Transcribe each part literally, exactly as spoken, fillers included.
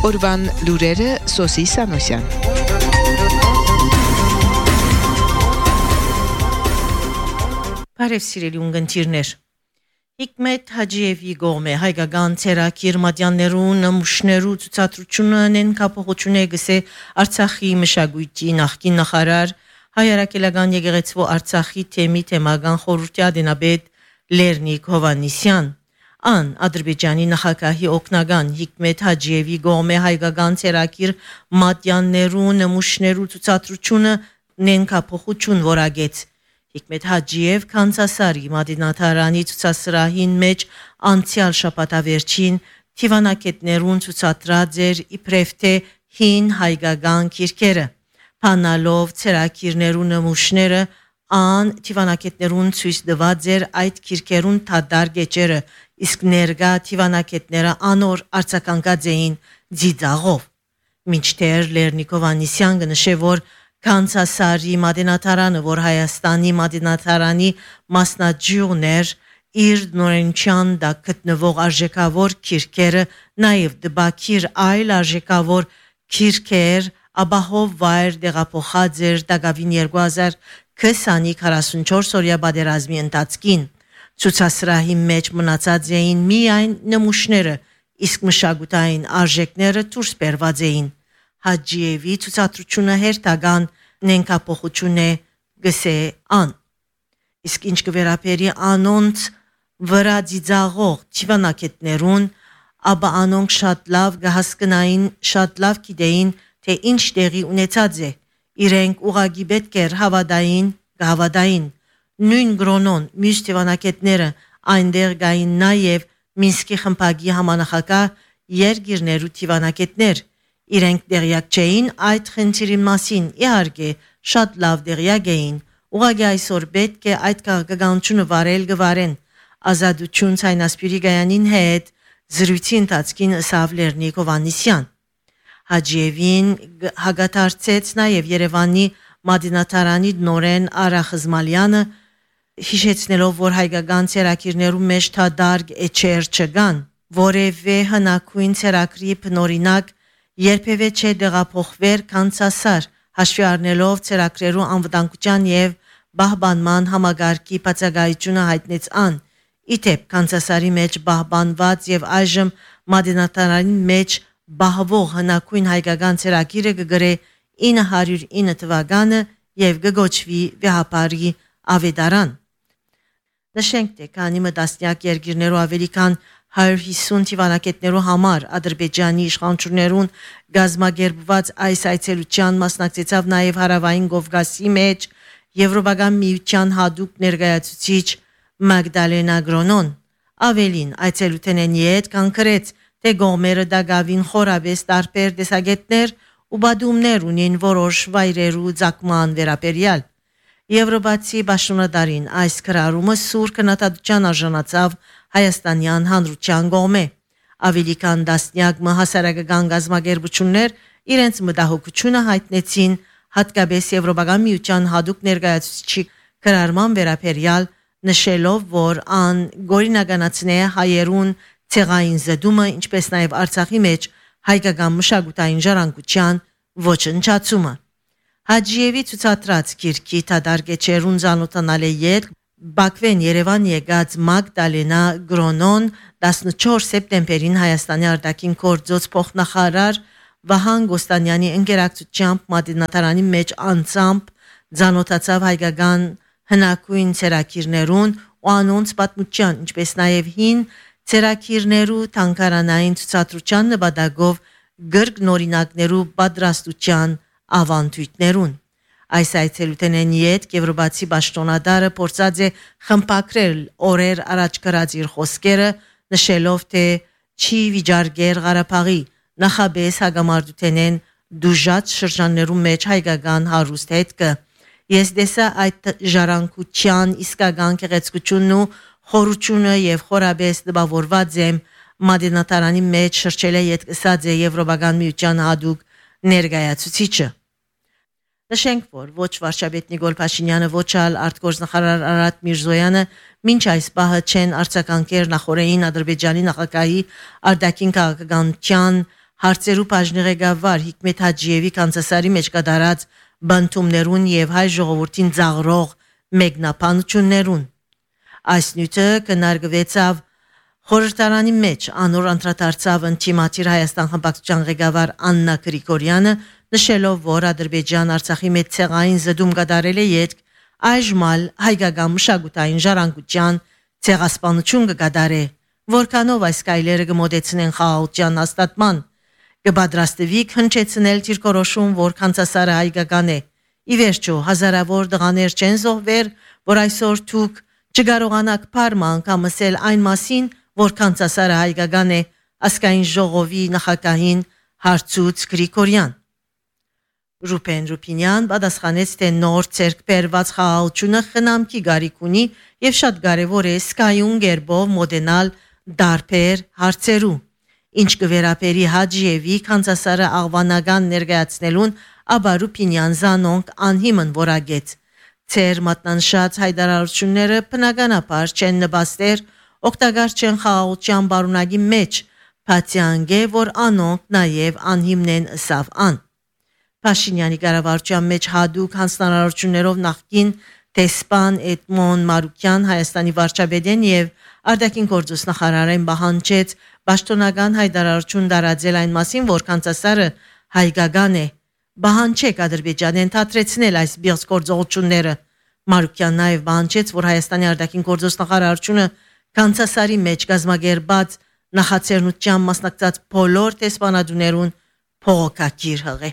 Օրվան լուրերը Սոսի Սանոսյան։ Բարև սիրելի ունգընտիրներ։ Հիկմետ Հաջիևի գողմե հայկական ցերակիր մատյաններու նմուշներու ցուցադրությունը նենկապողություն է գսե Արցախի մշակույթի նախկին նախարար հայրաքելական եկեղեցու Արցախի թեմի թեմական խորհրդի ադենաբեդ Լեռնիկ Հովանիսյան Ան Ադրբեջանի նախագահի օգնական Հիկմետ Հաջիևի գողմե հայկական ցերակիր մատյաններու նմուշներու ցուցադրությունը նենկապողություն որագեց Հիկմետ Հաջիև Կանցասարի Մադինաթարանի ցուցասրահին մեջ անցյալ շաբաթավերջին թիվանակետներուն ցուցադրած էր իբրև թե հին հայկական քիրքերը Փանալով ցերակիրներու նմուշները ան թիվանակետներուն ցույց տված էր այդ քիրքերուն թադար գեճերը իսկ ներգա թիվանակետները անոր արձականկած էին ձիծաղով մինչդեռ Լեռնիկ Հովանիսյան գնշե որ Կանցասարի Մադինաթարանը, որ Հայաստանի Մադինաթարանի մասնաճյուղն էր, իր նորենչյան դա գտնվող արժեքավոր քիրքերը, նաև դբակիր այլ արժեքավոր քիրքեր, ապահով վայր դեղափոխած էր դակավին երկու հազար քսանինը-քառասունչորս օրյա պատերազմի ընթացքին։ Ցուցասրահի մեջ մնացած էին միայն նմուշները, իսկ մշակութային արժեքները դուրս բերված էին։ Հաջիևի ցուցադրությունը հերթական նենկապողություն է գսե ան իսկ ինչ կվերապերի անոնց վրա ձիծաղող թիվանակետներուն ապա անոնք շատ լավ կհասկնային շատ լավ գիտեին թե ինչ տեղի ունեցած է իրենք ուղագի պետք էր հավատային կհավատային նույն գրոնոն մյուս թիվանակետները այնտեղ գային նաև Մինսկի խմբակի համանախագահ երկիրներու թիվանակետներ Իրենք դերյակ չէին այդ խնդիրի մասին, իհարկե, շատ լավ դերյակ էին, ուղղակի այսօր պետք է այդ քաղաքականությունը վարել գվարեն, ազատություն ցայնասպիրի գայանին հետ, զրույցի ընթացքին ըսավ Լեռնիկ Հովանիսյան։ Հաջիևին հագաթարցեց նաև Երևանի Մադինաթարանի նորեն Արա Խզմալյանը, հիշեցնելով, որ հայկական ցերակիրներու մեջ թադարգ էջեր չկան, որևէ հնագույն ցերակրի բնօրինակ Երբևէ չէ դեղափոխվեր Կանցասար, հաշվի առնելով ցերակրերու անվտանգության եւ բահբանման համագարկի բացակայությունը հայտնեց ան։ Իդեպ Կանցասարի մեջ բահբանված եւ այժմ Մադինաթարանի մեջ բահվող հնագույն հայկական ցերակիրը կգրե ինը հարյուր ինը թվականը եւ կգոչվի վեհապարի ավետարան։ Նշենք թե քանի մտածնյակ երկիրներու ավելի քան հարյուր հիսուն թիվանակետներու համար Ադրբեջանի իշխանություններուն գազմագերբված այս այցելության մասնակցեցավ նաև հարավային Կովկասի մեջ Եվրոպական միության հատուկ ներկայացուցիչ Մագդալենա Գրոնոն ավելին այցելութենեն յետ կանգրեց թե գոմերը դակավին խորաբես տարբեր տեսակետներ ու բադումներ ունին որոշ վայրերու ցակման վերաբերյալ Եվրոպացի բաշնադարին այս քրարումը սուր քննադատության արժանացավ Հայաստանյան հանրության կողմէ ավելի քան տասնյակ մահասարակական գազագերբություններ իրենց մտահոգությունը հայտնեցին հատկապես Եվրոպական միության հատուկ ներկայացուցիչի քրարման վերաբերյալ նշելով որ ան գորինականացնե հայերուն ցեղային զդումը ինչպես նաև Արցախի մեջ հայկական մշակութային ժառանգության ոչնչացումը Հաջիևի ցուցադրած քիրքի թադարգեչերուն զանոթանալ է յետ Բաքվեն Երևան եկած Մագդալենա Գրոնոն տասնչորս սեպտեմբերին Հայաստանի արտաքին գործոց փոխնախարար Վահան Գոստանյանի ընկերակցությամբ Մադինաթարանի մեջ անցամբ զանոթացավ հայկական հնագույն ցերակիրներուն ու անոնց պատմության ինչպես նաև հին ցերակիրներու թանգարանային ցուցադրության նպատակով գրգնորինակներու պատրաստության ավանդույթներուն Այս այցելութենեն յետ Եվրոպացի պաշտոնադարը փորձած է խմբակրել օրեր առաջ գրած իր խոսքերը նշելով թե չի վիճարկեր Ղարաբաղի նախաբես հագամարտութենեն դուժած շրջաններու մեջ հայկական հարուստ հետքը ես դեսա այդ ժառանգության իսկական գեղեցկությունն ու խորությունը եւ խորաբես դպավորված եմ Մադինաթարանի մեջ շրջել է յետկսած է Եվրոպական միության հատուկ ներկայացուցիչը Նշենք, որ ոչ վարչապետ Նիկոլ Փաշինյանը, ոչ ալ արտգործնախարար Արարատ Միրզոյանը մինչ այս պահը չեն արձագանքել նախորդային Ադրբեջանի նախագահի արտաքին քաղաքականության Հարցերու բաժնի ղեկավար Հիկմեթ Հաջիևի կանցասարի մեջ կատարած բանտումներուն եւ հայ ժողովրդին ծաղրող մեկնաբանություններուն։ Այս նյութը կնարգվեցավ խորհրդարանի մեջ անոր անդրադարձավ ընտիմատիր Հայաստան խմբակցության ղեկավար Աննա Գրիգորյանը, նշելով, որ Ադրբեջան Արցախի մեջ ցեղային զդում կատարել է յետք այժմալ հայկական մշակութային ժառանգության ցեղասպանություն կկատարե, որքանով այս կայլերը կմոտեցնեն խաղաղության հաստատման, կպատրաստվի հնչեցնել դիրքորոշում, որ կանցասարը հայկական է։ Ի վերջո, հազարավոր տղաներ չեն զոհվել, որ այսօր դուք չկարողանաք փառը անգամ ասել այն մասին, որ կանցասարը հայկական է, ասկային ժողովի նախագահին հարցուց Գրիգորյան։ Ռուբեն Ռուբինյան պատասխանեց, թե նոր ցերկ բերված խաղաղությունը խնամքի գարիք ունի եւ շատ կարեւոր է սկայուն գերբով մոդենալ դարբեր հարցերու։ Ինչ կվերապերի Հաջիևի կանցասարը աղվանական ներկայացնելուն, ապա Ռուբինյան զանոնք անհիմն որագեց։ Ցեր մատնանշած հայտարարությունները բնականաբար չեն նպաստեր, օգտակար չեն խաղաղության բարունակի մեջ, բացի անգե, որ անոնք նաեւ անհիմն են ըսավ ան։ Փաշինյանի կառավարության մեջ հadouk հանձնարարություններով նախկին դեսպան Էդմոն Մարուկյան, Հայաստանի վարչապետեն եւ արտաքին գործոս նախարարեն պահանջեց պաշտոնական հայտարարություն տարածել այն մասին, որ կանցասարը հայկական է։ Պահանջեք Ադրբեջանին թատրեցնել այս բիզգործողությունները։ Մարուկյան նաեւ պահանջեց, որ Հայաստանի արտաքին գործոս նախարարությունը կանցասարի մեջ կազմակերպած նախաձեռնության մասնակցած բոլոր դեսպանատուներուն փողոքագիր հղե։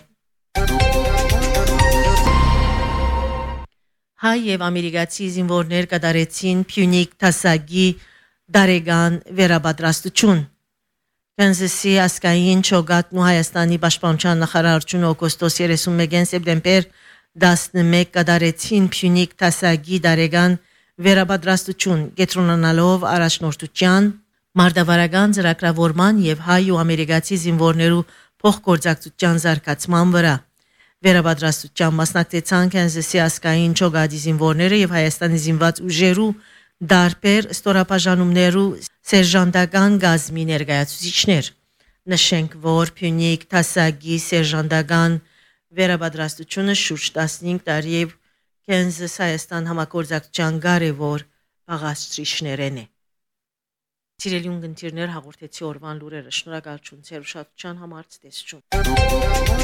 Հայ եւ ամերիկացի զինվորներ կատարեցին Փյունիկ դասագի դարեգան վերապատրաստություն։ Կենզասի ասկային չոգատն ու Հայաստանի պաշտպանության նախարարությունը օգոստոս երեսունմեկին սեպտեմբեր տասնմեկ կատարեցին Փյունիկ դասագի դարեգան վերապատրաստություն, կենտրոնանալով առաջնորդության, մարտավարական ծրագրավորման եւ հայ ու ամերիկացի զինվորներու փոխգործակցության զարգացման վրա։ Վերապատրաստության մասնակցեցան Կենզասի ասկային չոգադի զինվորները եւ Հայաստանի զինված ուժերու դարբեր ստորապաժանումներու սերժանտական գազմի ներկայացուցիչներ։ Նշենք, որ Փյունիկ դասագի սերժանտական վերապատրաստությունը շուրջ տասնհինգ տարի եւ Կենզաս Հայաստան համագործակցության կարևոր աղացրիչներն է։ Սիրելի ունգընտիրներ, հաղորդեցի օրվան լուրերը։ Շնորհակալություն ձեր ուշադրության համար, ցտեսություն։